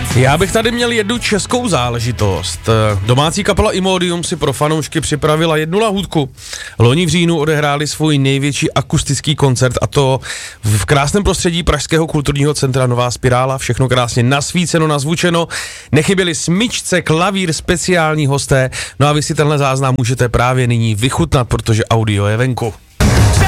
Já bych tady měl jednu českou záležitost. Domácí kapela Imodium si pro fanoušky připravila jednu lahůdku. Loni v říjnu odehráli svůj největší akustický koncert, a to v krásném prostředí Pražského kulturního centra Nová Spirála. Všechno krásně nasvíceno, nazvučeno. Nechyběly smyčce, klavír, speciální hosté. No a vy si tenhle záznam můžete právě nyní vychutnat, protože audio je venku.